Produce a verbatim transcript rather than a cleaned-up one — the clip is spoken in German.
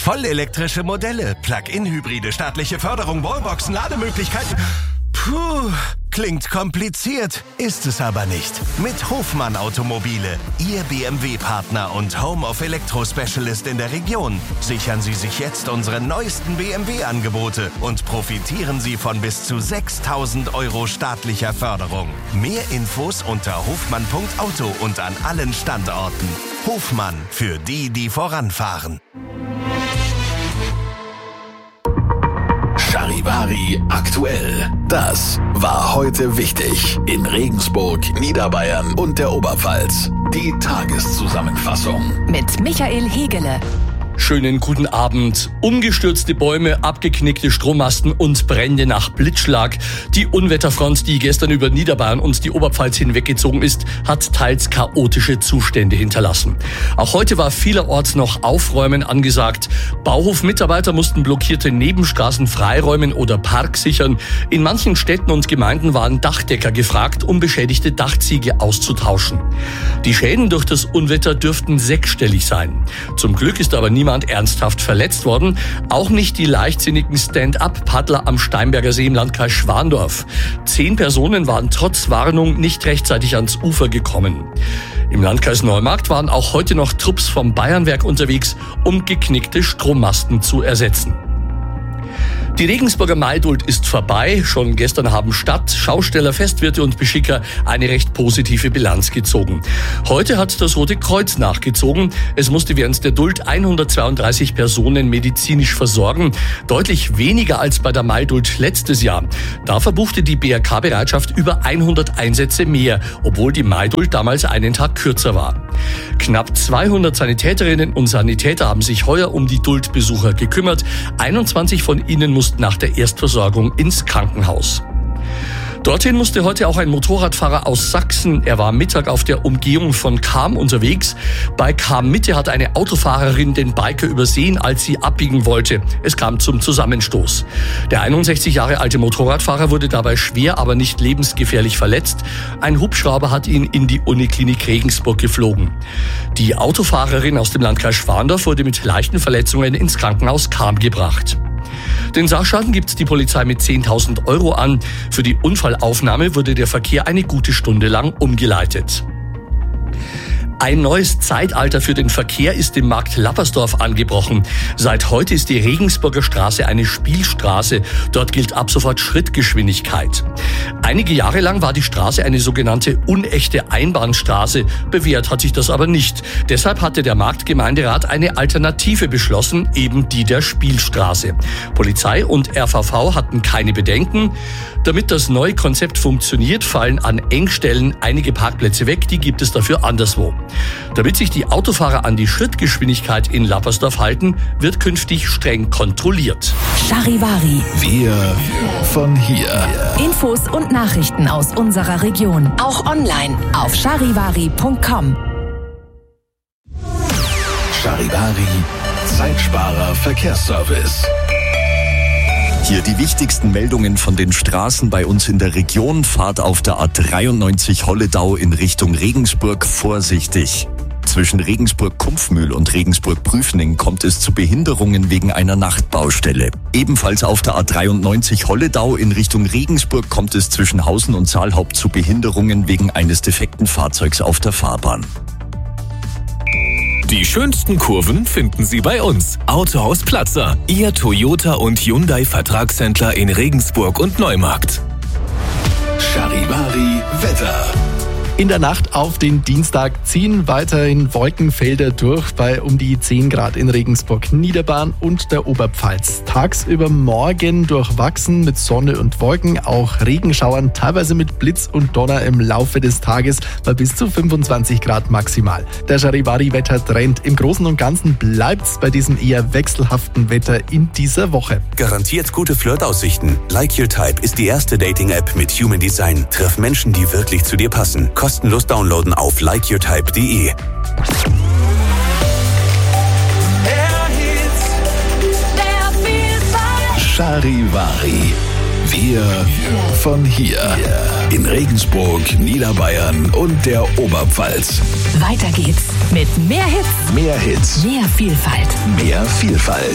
Vollelektrische Modelle, Plug-in-Hybride, staatliche Förderung, Wallboxen, Lademöglichkeiten. Puh, klingt kompliziert, ist es aber nicht. Mit Hofmann Automobile, Ihr B M W-Partner und Home of Electro Specialist in der Region. Sichern Sie sich jetzt unsere neuesten B M W-Angebote und profitieren Sie von bis zu sechstausend Euro staatlicher Förderung. Mehr Infos unter hofmann punkt auto und an allen Standorten. Hofmann, für die, die voranfahren. Charivari aktuell. Das war heute wichtig in Regensburg, Niederbayern und der Oberpfalz. Die Tageszusammenfassung mit Michael Hegele. Schönen guten Abend. Umgestürzte Bäume, abgeknickte Strommasten und Brände nach Blitzschlag. Die Unwetterfront, die gestern über Niederbayern und die Oberpfalz hinweggezogen ist, hat teils chaotische Zustände hinterlassen. Auch heute war vielerorts noch Aufräumen angesagt. Bauhofmitarbeiter mussten blockierte Nebenstraßen freiräumen oder Park sichern. In manchen Städten und Gemeinden waren Dachdecker gefragt, um beschädigte Dachziegel auszutauschen. Die Schäden durch das Unwetter dürften sechsstellig sein. Zum Glück ist aber niemand ernsthaft verletzt worden, auch nicht die leichtsinnigen Stand-up-Paddler am Steinberger See im Landkreis Schwandorf. Zehn Personen waren trotz Warnung nicht rechtzeitig ans Ufer gekommen. Im Landkreis Neumarkt waren auch heute noch Trupps vom Bayernwerk unterwegs, um geknickte Strommasten zu ersetzen. Die Regensburger Maidult ist vorbei. Schon gestern haben Stadt, Schausteller, Festwirte und Beschicker eine recht positive Bilanz gezogen. Heute hat das Rote Kreuz nachgezogen. Es musste während der Duld hundertzweiunddreißig Personen medizinisch versorgen. Deutlich weniger als bei der Maidult letztes Jahr. Da verbuchte die B R K-Bereitschaft über hundert Einsätze mehr, obwohl die Maidult damals einen Tag kürzer war. Knapp zweihundert Sanitäterinnen und Sanitäter haben sich heuer um die Duldbesucher gekümmert. einundzwanzig von ihnen mussten nach der Erstversorgung ins Krankenhaus. Dorthin musste heute auch ein Motorradfahrer aus Sachsen. Er war Mittag auf der Umgehung von Cham unterwegs. Bei Cham-Mitte hat eine Autofahrerin den Biker übersehen, als sie abbiegen wollte. Es kam zum Zusammenstoß. Der einundsechzig Jahre alte Motorradfahrer wurde dabei schwer, aber nicht lebensgefährlich verletzt. Ein Hubschrauber hat ihn in die Uniklinik Regensburg geflogen. Die Autofahrerin aus dem Landkreis Schwandorf wurde mit leichten Verletzungen ins Krankenhaus Cham gebracht. Den Sachschaden gibt die Polizei mit zehntausend Euro an. Für die Unfallaufnahme wurde der Verkehr eine gute Stunde lang umgeleitet. Ein neues Zeitalter für den Verkehr ist im Markt Lappersdorf angebrochen. Seit heute ist die Regensburger Straße eine Spielstraße. Dort gilt ab sofort Schrittgeschwindigkeit. Einige Jahre lang war die Straße eine sogenannte unechte Einbahnstraße. Bewährt hat sich das aber nicht. Deshalb hatte der Marktgemeinderat eine Alternative beschlossen, eben die der Spielstraße. Polizei und R V V hatten keine Bedenken. Damit das neue Konzept funktioniert, fallen an Engstellen einige Parkplätze weg, die gibt es dafür anderswo. Damit sich die Autofahrer an die Schrittgeschwindigkeit in Lappersdorf halten, wird künftig streng kontrolliert. Charivari. Wir von hier. Infos und Nachrichten aus unserer Region. Auch online auf charivari punkt com. Charivari, Zeitsparer Verkehrsservice. Hier die wichtigsten Meldungen von den Straßen bei uns in der Region. Fahrt auf der A dreiundneunzig Holledau in Richtung Regensburg vorsichtig. Zwischen Regensburg-Kumpfmühl und Regensburg-Prüfning kommt es zu Behinderungen wegen einer Nachtbaustelle. Ebenfalls auf der A dreiundneunzig Holledau in Richtung Regensburg kommt es zwischen Hausen und Saalhaupt zu Behinderungen wegen eines defekten Fahrzeugs auf der Fahrbahn. Die schönsten Kurven finden Sie bei uns. Autohaus Platzer, Ihr Toyota und Hyundai Vertragshändler in Regensburg und Neumarkt. Charivari Wetter. In der Nacht auf den Dienstag ziehen weiterhin Wolkenfelder durch bei um die zehn Grad in Regensburg, Niederbayern und der Oberpfalz. Tagsüber morgen durchwachsen mit Sonne und Wolken, auch Regenschauern, teilweise mit Blitz und Donner im Laufe des Tages bei bis zu fünfundzwanzig Grad maximal. Der Charivari-Wettertrend im Großen und Ganzen bleibt's bei diesem eher wechselhaften Wetter in dieser Woche. Garantiert gute Flirtaussichten. Like Your Type ist die erste Dating-App mit Human Design. Triff Menschen, die wirklich zu dir passen. Kostenlos downloaden auf like your type punkt de. Charivari. Wir von hier. In Regensburg, Niederbayern und der Oberpfalz. Weiter geht's mit mehr Hits, Mehr Hits. mehr Vielfalt. Mehr Vielfalt.